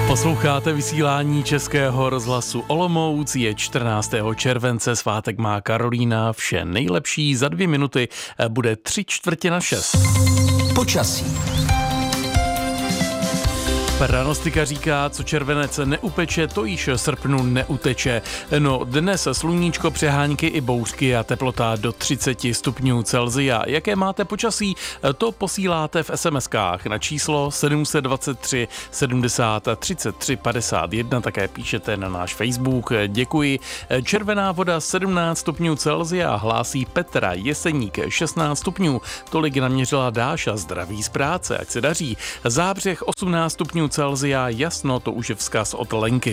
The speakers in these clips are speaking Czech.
Posloucháte vysílání Českého rozhlasu Olomouc, je 14. července, svátek má Karolína, vše nejlepší za 2 minuty, bude 5:45. Počasí. Pranostika říká, co červenec neupeče, to již v srpnu neuteče. No, dnes sluníčko, přehánky i bouřky a teplota do 30 stupňů Celsia. Jaké máte počasí, to posíláte v SMS-kách na číslo 723 70 33 51, také píšete na náš Facebook. Děkuji. Červená voda 17 stupňů Celsia, hlásí Petra, Jeseník 16 stupňů, tolik naměřila Dáša, zdraví z práce, ať se daří. Zábřeh 18 stupňů Celsia, jasno, to už je vzkaz od Lenky.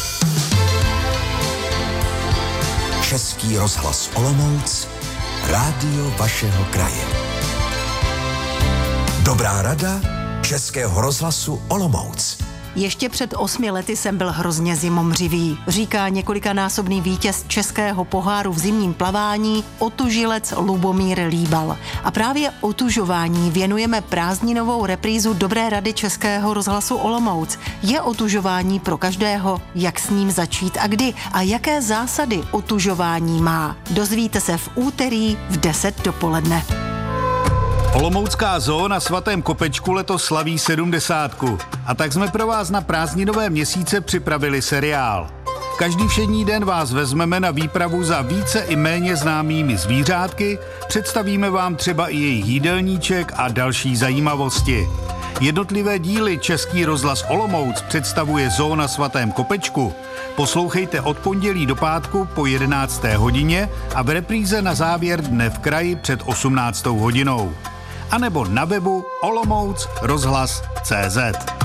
Český rozhlas Olomouc, rádio vašeho kraje. Dobrá rada Českého rozhlasu Olomouc. Ještě před 8 lety jsem byl hrozně zimomřivý, říká několikanásobný vítěz českého poháru v zimním plavání, otužilec Lubomír Líbal. A právě otužování věnujeme prázdninovou reprízu Dobré rady Českého rozhlasu Olomouc. Je otužování pro každého, jak s ním začít a kdy a jaké zásady otužování má. Dozvíte se v úterý v 10 dopoledne. Olomoucká zoo na Svatém Kopečku letos slaví 70. A tak jsme pro vás na prázdninové měsíce připravili seriál. Každý všední den vás vezmeme na výpravu za více i méně známými zvířátky, představíme vám třeba i jejich jídelníček a další zajímavosti. Jednotlivé díly Český rozhlas Olomouc představuje zoo na Svatém Kopečku. Poslouchejte od pondělí do pátku po 11. hodině a v repríze na závěr dne v kraji před 18. hodinou. A nebo na webu olomouc.rozhlas.cz.